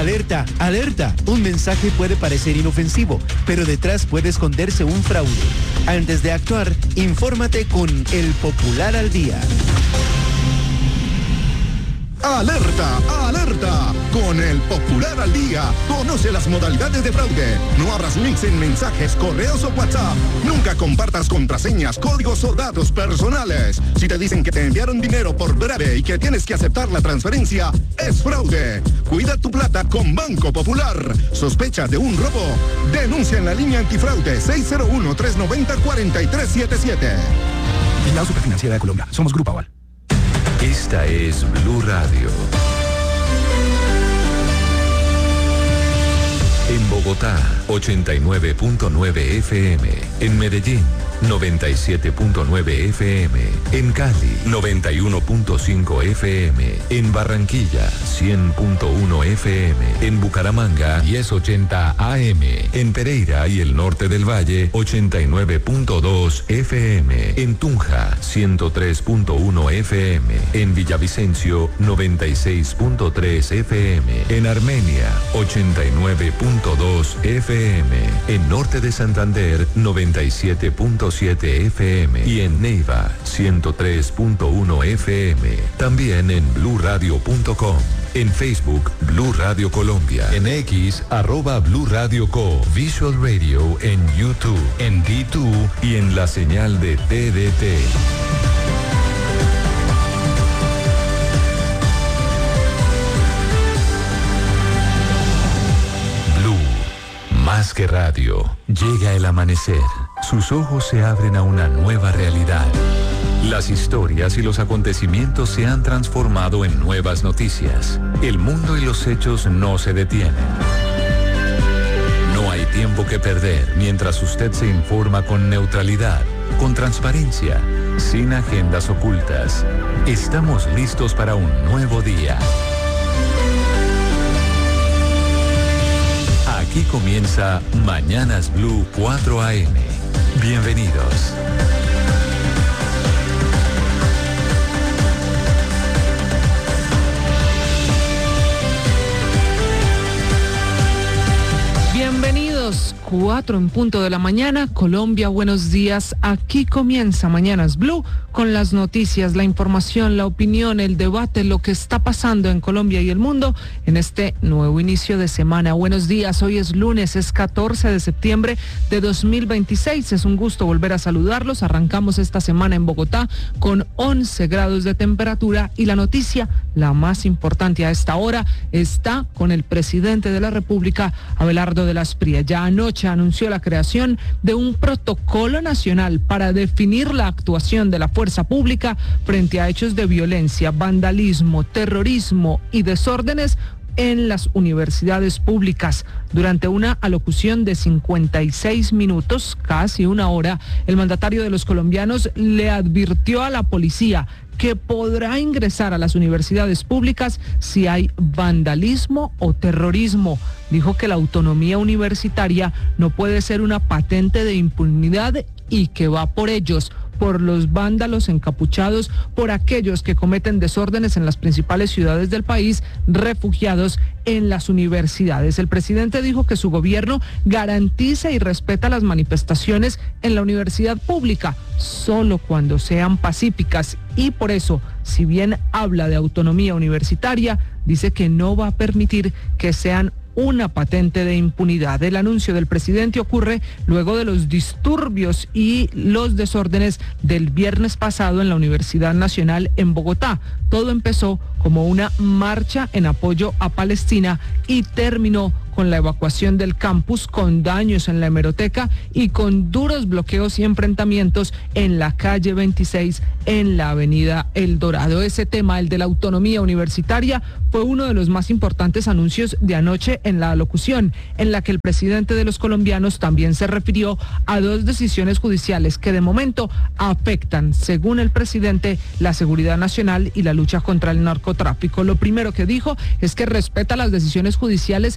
Alerta, alerta. Un mensaje puede parecer inofensivo, pero detrás puede esconderse un fraude. Antes de actuar, infórmate con El Popular al Día. ¡Alerta! ¡Alerta! Con El Popular al Día, conoce las modalidades de fraude. No abras links en mensajes, correos o WhatsApp. Nunca compartas contraseñas, códigos o datos personales. Si te dicen que te enviaron dinero por breve y que tienes que aceptar la transferencia, es fraude. Cuida tu plata con Banco Popular. ¿Sospecha de un robo? Denuncia en la línea antifraude 601-390-4377. La Superfinanciera de Colombia. Somos Grupo Aval. Esta es Blue Radio. En Bogotá, 89.9 FM. En Medellín, 97.9 FM. En Cali, 91.5 FM. En Barranquilla, 100.1 FM. En Bucaramanga, 1080 AM. En Pereira y el norte del Valle, 89.2 FM. En Tunja, 103.1 FM. En Villavicencio, 96.3 FM. En Armenia, 89.2 FM. En norte de Santander, 97.7 FM. Y en Neiva, 103.1 FM. También en bluradio.com. En Facebook, Blue Radio Colombia. En X, @Blue Radio Co. Visual Radio en YouTube, en D2 y en la señal de TDT. Más que radio, llega el amanecer. Sus ojos se abren a una nueva realidad. Las historias y los acontecimientos se han transformado en nuevas noticias. El mundo y los hechos no se detienen. No hay tiempo que perder mientras usted se informa con neutralidad, con transparencia, sin agendas ocultas. Estamos listos para un nuevo día. Aquí comienza Mañanas Blue 4 AM. Bienvenidos. Bienvenidos, 4 en punto de la mañana, Colombia, buenos días. Aquí comienza Mañanas Blue con las noticias, la información, la opinión, el debate, lo que está pasando en Colombia y el mundo en este nuevo inicio de semana. Buenos días, hoy es lunes, es 14 de septiembre de 2026. Es un gusto volver a saludarlos. Arrancamos esta semana en Bogotá con 11 grados de temperatura y la noticia, la más importante a esta hora, está con el presidente de la República, Abelardo de la Espriella. Ya anoche anunció la creación de un protocolo nacional para definir la actuación de la fuerza pública frente a hechos de violencia, vandalismo, terrorismo y desórdenes en las universidades públicas. Durante una alocución de 56 minutos, casi una hora, el mandatario de los colombianos le advirtió a la policía que podrá ingresar a las universidades públicas si hay vandalismo o terrorismo. Dijo que la autonomía universitaria no puede ser una patente de impunidad y que va por ellos, por los vándalos encapuchados, por aquellos que cometen desórdenes en las principales ciudades del país, refugiados en las universidades. El presidente dijo que su gobierno garantiza y respeta las manifestaciones en la universidad pública, solo cuando sean pacíficas, y por eso, si bien habla de autonomía universitaria, dice que no va a permitir que sean una patente de impunidad. El anuncio del presidente ocurre luego de los disturbios y los desórdenes del viernes pasado en la Universidad Nacional en Bogotá. Todo empezó como una marcha en apoyo a Palestina y terminó con la evacuación del campus, con daños en la hemeroteca y con duros bloqueos y enfrentamientos en la calle 26 en la avenida El Dorado. Ese tema, el de la autonomía universitaria, fue uno de los más importantes anuncios de anoche en la alocución, en la que el presidente de los colombianos también se refirió a dos decisiones judiciales que de momento afectan, según el presidente, la seguridad nacional y la lucha contra el narcotráfico. Lo primero que dijo es que respeta las decisiones judiciales, así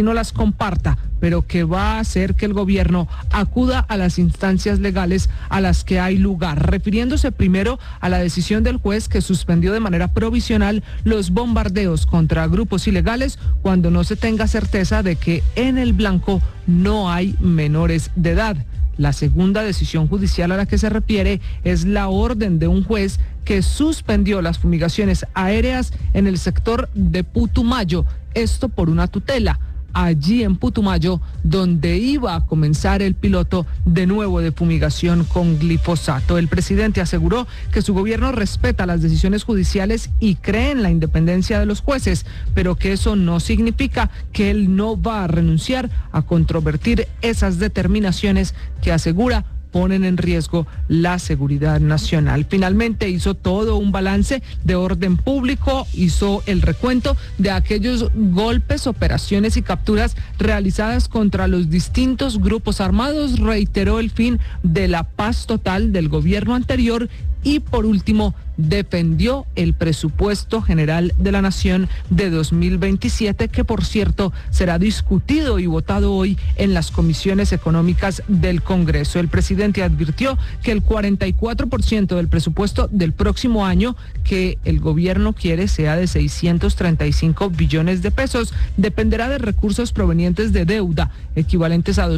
así no las comparta, pero que va a hacer que el gobierno acuda a las instancias legales a las que hay lugar, refiriéndose primero a la decisión del juez que suspendió de manera provisional los bombardeos contra grupos ilegales cuando no se tenga certeza de que en el blanco no hay menores de edad. La segunda decisión judicial a la que se refiere es la orden de un juez que suspendió las fumigaciones aéreas en el sector de Putumayo, esto por una tutela. Allí en Putumayo, donde iba a comenzar el piloto de nuevo de fumigación con glifosato. El presidente aseguró que su gobierno respeta las decisiones judiciales y cree en la independencia de los jueces, pero que eso no significa que él no va a renunciar a controvertir esas determinaciones que asegura ponen en riesgo la seguridad nacional. Finalmente hizo todo un balance de orden público, hizo el recuento de aquellos golpes, operaciones y capturas realizadas contra los distintos grupos armados, reiteró el fin de la paz total del gobierno anterior y por último defendió el presupuesto general de la Nación de 2027, que por cierto será discutido y votado hoy en las comisiones económicas del Congreso. El presidente advirtió que el 44% del presupuesto del próximo año que el gobierno quiere sea de 635 billones de pesos, dependerá de recursos provenientes de deuda, equivalentes a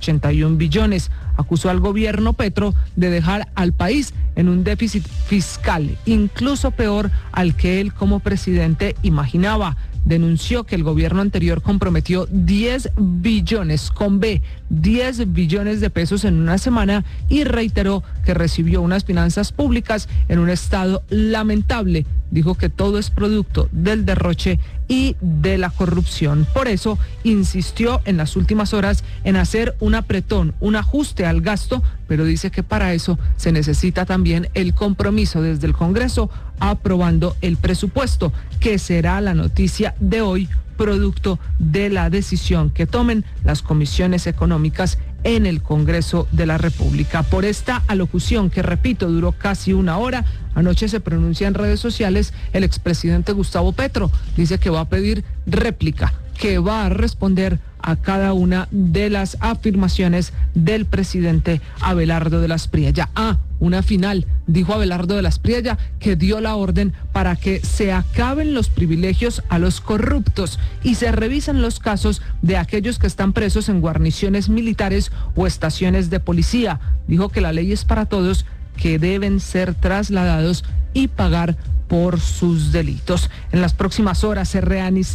281 billones. Acusó al gobierno Petro de dejar al país en un déficit fiscal, incluso peor al que él como presidente imaginaba. Denunció que el gobierno anterior comprometió 10 billones, con B, 10 billones de pesos en una semana y reiteró que recibió unas finanzas públicas en un estado lamentable. Dijo que todo es producto del derroche y de la corrupción. Por eso insistió en las últimas horas en hacer un apretón, un ajuste al gasto, pero dice que para eso se necesita también el compromiso desde el Congreso aprobando el presupuesto, que será la noticia de hoy, producto de la decisión que tomen las comisiones económicas en el Congreso de la República. Por esta alocución, que repito, duró casi una hora, anoche se pronuncia en redes sociales el expresidente Gustavo Petro. Dice que va a pedir réplica, que va a responder a cada una de las afirmaciones del presidente Abelardo de las Priella. Una final, dijo Abelardo de las Priella, que dio la orden para que se acaben los privilegios a los corruptos y se revisen los casos de aquellos que están presos en guarniciones militares o estaciones de policía. Dijo que la ley es para todos, que deben ser trasladados y pagar por sus delitos. En las próximas horas se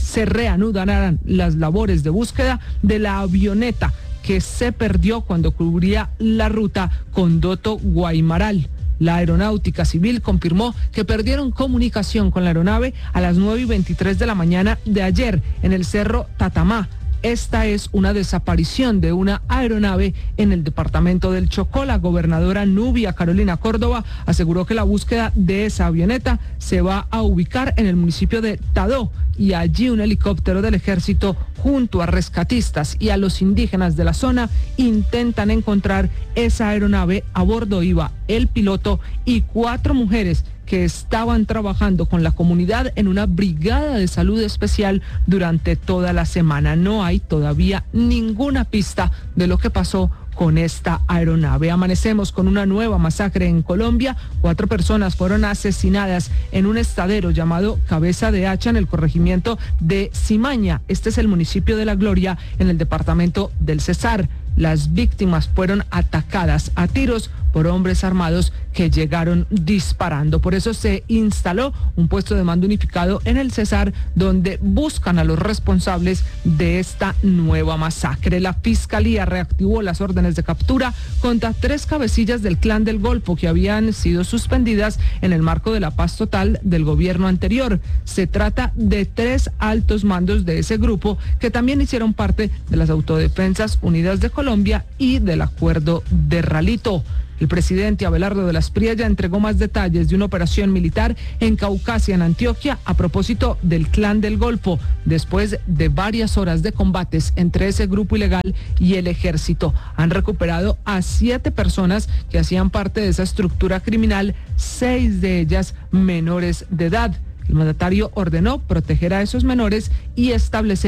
reanudarán las labores de búsqueda de la avioneta que se perdió cuando cubría la ruta Condoto-Guaymaral. La Aeronáutica Civil confirmó que perdieron comunicación con la aeronave a las 9:23 de la mañana de ayer en el Cerro Tatamá. Esta es una desaparición de una aeronave en el departamento del Chocó. La gobernadora Nubia Carolina Córdoba aseguró que la búsqueda de esa avioneta se va a ubicar en el municipio de Tadó y allí un helicóptero del ejército junto a rescatistas y a los indígenas de la zona intentan encontrar esa aeronave. A bordo iba el piloto y 4 mujeres que estaban trabajando con la comunidad en una brigada de salud especial durante toda la semana. No hay todavía ninguna pista de lo que pasó con esta aeronave. Amanecemos con una nueva masacre en Colombia. 4 personas fueron asesinadas en un estadero llamado Cabeza de Hacha en el corregimiento de Cimaña. Este es el municipio de La Gloria en el departamento del Cesar. Las víctimas fueron atacadas a tiros por hombres armados que llegaron disparando. Por eso se instaló un puesto de mando unificado en el Cesar, donde buscan a los responsables de esta nueva masacre. La Fiscalía reactivó las órdenes de captura contra 3 cabecillas del Clan del Golfo que habían sido suspendidas en el marco de la paz total del gobierno anterior. Se trata de 3 altos mandos de ese grupo que también hicieron parte de las Autodefensas Unidas de Colombia y del Acuerdo de Ralito. El presidente Abelardo de las Priella entregó más detalles de una operación militar en Caucasia, en Antioquia, a propósito del Clan del Golfo, después de varias horas de combates entre ese grupo ilegal y el ejército. Han recuperado a 7 personas que hacían parte de esa estructura criminal, 6 de ellas menores de edad. El mandatario ordenó proteger a esos menores y establecer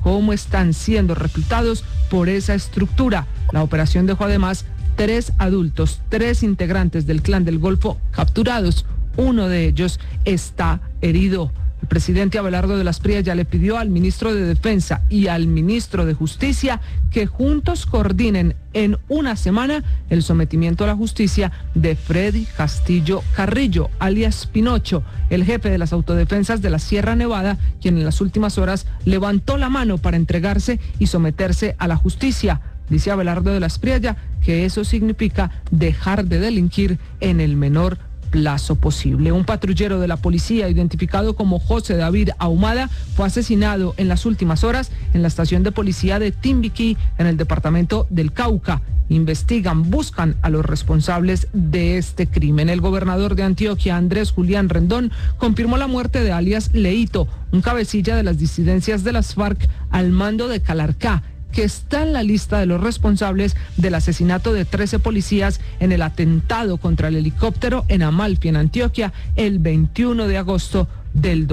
cómo están siendo reclutados por esa estructura. La operación dejó además 3 adultos, 3 integrantes del Clan del Golfo capturados. Uno de ellos está herido. El presidente Abelardo de las Prías ya le pidió al ministro de Defensa y al ministro de Justicia que juntos coordinen en una semana el sometimiento a la justicia de Freddy Castillo Carrillo, alias Pinocho, el jefe de las autodefensas de la Sierra Nevada, quien en las últimas horas levantó la mano para entregarse y someterse a la justicia. Dice Abelardo de las Prías que eso significa dejar de delinquir en el menor plazo posible. Un patrullero de la policía identificado como José David Ahumada fue asesinado en las últimas horas en la estación de policía de Timbiquí, en el departamento del Cauca. Investigan, buscan a los responsables de este crimen. El gobernador de Antioquia, Andrés Julián Rendón, confirmó la muerte de alias Leito, un cabecilla de las disidencias de las FARC al mando de Calarcá, que está en la lista de los responsables del asesinato de 13 policías en el atentado contra el helicóptero en Amalfi, en Antioquia, el 21 de agosto del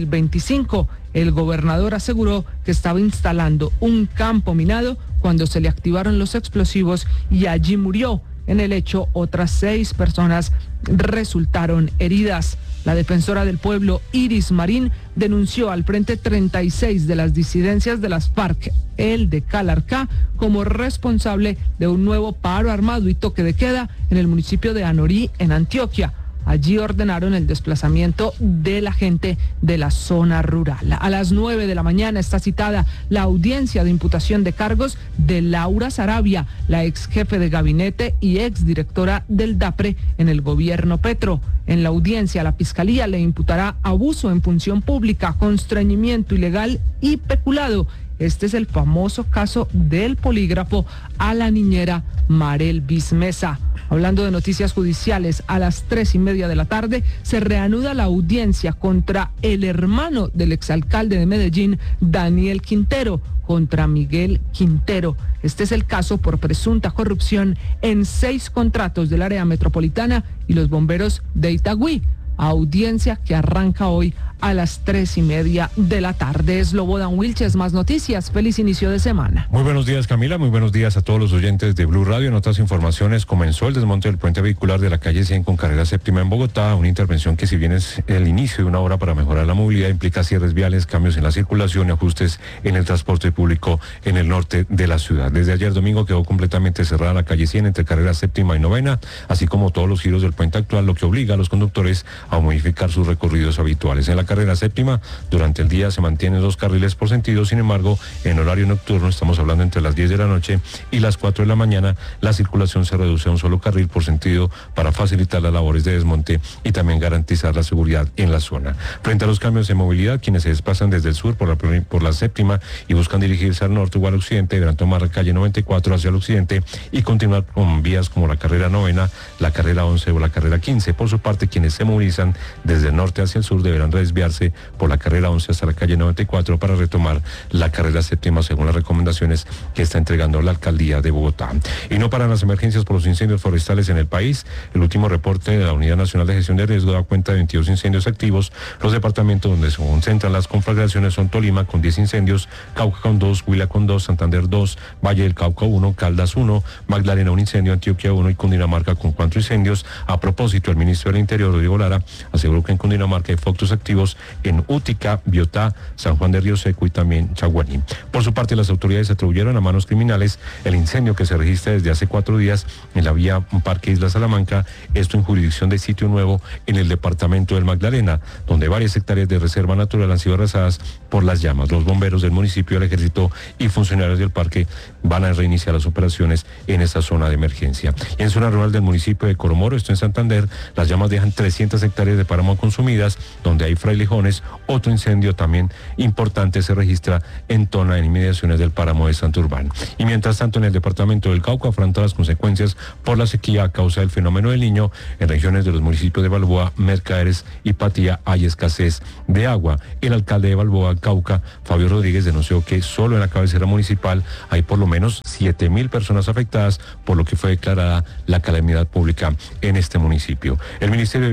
2025. El gobernador aseguró que estaba instalando un campo minado cuando se le activaron los explosivos y allí murió. En el hecho, otras 6 personas resultaron heridas. La defensora del pueblo, Iris Marín, denunció al Frente 36 de las disidencias de las FARC, el de Calarcá, como responsable de un nuevo paro armado y toque de queda en el municipio de Anorí, en Antioquia. Allí ordenaron el desplazamiento de la gente de la zona rural. A las 9 de la mañana está citada la audiencia de imputación de cargos de Laura Sarabia, la ex jefe de gabinete y ex directora del DAPRE en el gobierno Petro. En la audiencia, la Fiscalía le imputará abuso en función pública, constreñimiento ilegal y peculado. Este es el famoso caso del polígrafo a la niñera Marel Bismesa. Hablando de noticias judiciales, a las 3:30 de la tarde se reanuda la audiencia contra el hermano del exalcalde de Medellín, Daniel Quintero, contra Miguel Quintero. Este es el caso por presunta corrupción en 6 contratos del área metropolitana y los bomberos de Itagüí. Audiencia que arranca hoy a las 3:30 de la tarde. Slobodan Wilches, más noticias. Feliz inicio de semana. Muy buenos días, Camila. Muy buenos días a todos los oyentes de Blue Radio. En otras informaciones, comenzó el desmonte del puente vehicular de la calle 100 con carrera séptima en Bogotá, una intervención que, si bien es el inicio de una obra para mejorar la movilidad, implica cierres viales, cambios en la circulación y ajustes en el transporte público en el norte de la ciudad. Desde ayer domingo quedó completamente cerrada la calle 100 entre carrera séptima y novena, así como todos los giros del puente actual, lo que obliga a los conductores a modificar sus recorridos habituales. En la carrera séptima, durante el día se mantienen 2 carriles por sentido. Sin embargo, en horario nocturno, estamos hablando entre las 10 de la noche y las 4 de la mañana, la circulación se reduce a un solo carril por sentido para facilitar las labores de desmonte y también garantizar la seguridad en la zona. Frente a los cambios de movilidad, quienes se desplazan desde el sur por la séptima y buscan dirigirse al norte o al occidente, deberán tomar la calle 94 hacia el occidente y continuar con vías como la carrera novena, la carrera 11 o la carrera 15. Por su parte, quienes se movilizan desde el norte hacia el sur deberán desviarse por la carrera 11 hasta la calle 94 para retomar la carrera séptima, según las recomendaciones que está entregando la alcaldía de Bogotá. Y no paran las emergencias por los incendios forestales en el país. El último reporte de la Unidad Nacional de Gestión de Riesgo da cuenta de 22 incendios activos. Los departamentos donde se concentran las conflagraciones son Tolima con 10 incendios, Cauca con 2, Huila con 2, Santander 2, Valle del Cauca 1, Caldas 1, Magdalena 1 incendio, Antioquia 1 y Cundinamarca con 4 incendios. A propósito, el ministro del Interior, Rodrigo Lara, aseguró que en Cundinamarca hay focos activos en Útica, Biotá, San Juan de Río Seco y también Chaguaní. Por su parte, las autoridades atribuyeron a manos criminales el incendio que se registra desde hace 4 días en la vía Parque Isla Salamanca, esto en jurisdicción de Sitio Nuevo en el departamento del Magdalena, donde varias hectáreas de reserva natural han sido arrasadas por las llamas. Los bomberos del municipio, el ejército y funcionarios del parque van a reiniciar las operaciones en esta zona de emergencia. Y en zona rural del municipio de Coromoro, esto en Santander, las llamas dejan 300 hectáreas de páramo consumidas, donde hay frailejones. Otro incendio también importante se registra en Tona, en inmediaciones del páramo de Santurbán. Y mientras tanto, en el departamento del Cauca afronta las consecuencias por la sequía a causa del fenómeno del Niño. En regiones de los municipios de Balboa, Mercaderes y Patía hay escasez de agua. El alcalde de Balboa, Cauca, Fabio Rodríguez, denunció que solo en la cabecera municipal hay por lo menos 7.000 personas afectadas, por lo que fue declarada la calamidad pública en este municipio. El Ministerio de Vivienda alertó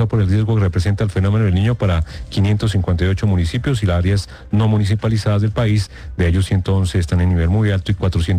alerta por el riesgo que representa el fenómeno del Niño para 558 municipios y las áreas no municipalizadas del país. De ellos, 111 están en nivel muy alto y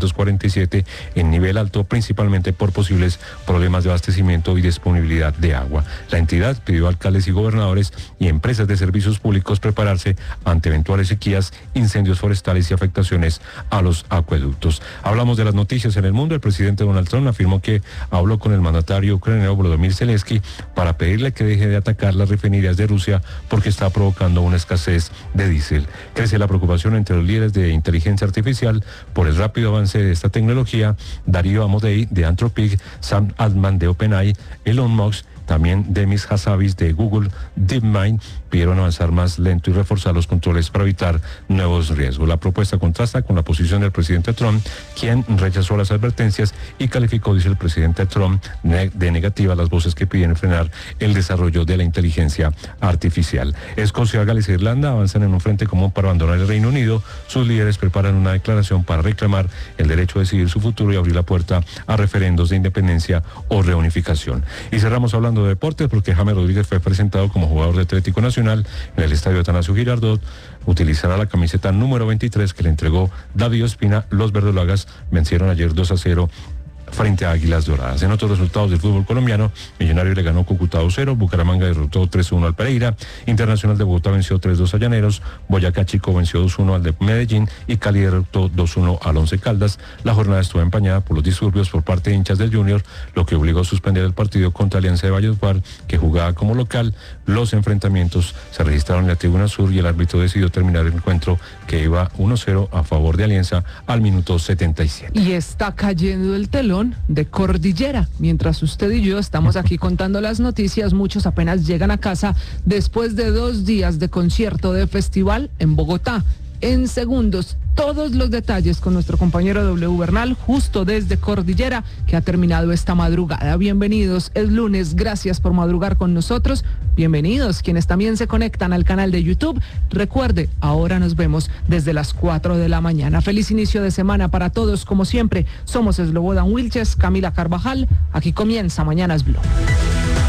447 en nivel alto, principalmente por posibles problemas de abastecimiento y disponibilidad de agua. La entidad pidió a alcaldes y gobernadores y empresas de servicios públicos prepararse ante eventuales sequías, incendios forestales y afectaciones a los acueductos. Hablamos de las noticias en el mundo. El presidente Donald Trump afirmó que habló con el mandatario ucraniano Volodymyr Zelensky para pedirle que deje de atacar las refinerías de Rusia porque está provocando una escasez de diésel. Crece la preocupación entre los líderes de inteligencia artificial por el rápido avance de esta tecnología. Darío Amodei de Anthropic, Sam Altman de OpenAI, Elon Musk, también Demis Hassabis de Google DeepMind pidieron avanzar más lento y reforzar los controles para evitar nuevos riesgos. La propuesta contrasta con la posición del presidente Trump, quien rechazó las advertencias y calificó, dice el presidente Trump, de negativa las voces que piden frenar el desarrollo de la inteligencia artificial. Escocia, Gales e Irlanda avanzan en un frente común para abandonar el Reino Unido. Sus líderes preparan una declaración para reclamar el derecho a decidir su futuro y abrir la puerta a referendos de independencia o reunificación. Y cerramos hablando de deportes porque James Rodríguez fue presentado como jugador de Atlético Nacional en el estadio Atanasio Girardot. Utilizará la camiseta número 23 que le entregó David Ospina. Los verdolagas vencieron ayer 2-0 frente a Águilas Doradas. En otros resultados del fútbol colombiano, Millonarios le ganó Cúcuta 2-0, Bucaramanga derrotó 3-1 al Pereira, Internacional de Bogotá venció 3-2 a Llaneros, Boyacá Chico venció 2-1 al de Medellín y Cali derrotó 2-1 al Once Caldas. La jornada estuvo empañada por los disturbios por parte de hinchas del Junior, lo que obligó a suspender el partido contra Alianza de Valledupar, que jugaba como local. Los enfrentamientos se registraron en la Tribuna Sur y el árbitro decidió terminar el encuentro, que iba 1-0 a favor de Alianza al minuto 77. Y está cayendo el telón de Cordillera. Mientras usted y yo estamos aquí contando las noticias, muchos apenas llegan a casa después de 2 días de concierto de festival en Bogotá. En segundos, todos los detalles con nuestro compañero W Bernal, justo desde Cordillera, que ha terminado esta madrugada. Bienvenidos, es lunes, gracias por madrugar con nosotros. Bienvenidos quienes también se conectan al canal de YouTube. Recuerde, ahora nos vemos desde las 4 de la mañana. Feliz inicio de semana para todos, como siempre. Somos Slobodan Wilches, Camila Carvajal. Aquí comienza Mañanas Blue.